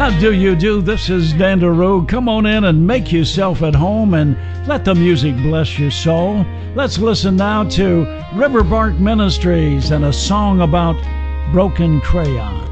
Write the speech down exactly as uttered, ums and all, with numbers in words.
How do you do? This is Dandaroo. Come on in and make yourself at home and let the music bless your soul. Let's listen now to Riverbark Ministries and a song about broken crayon.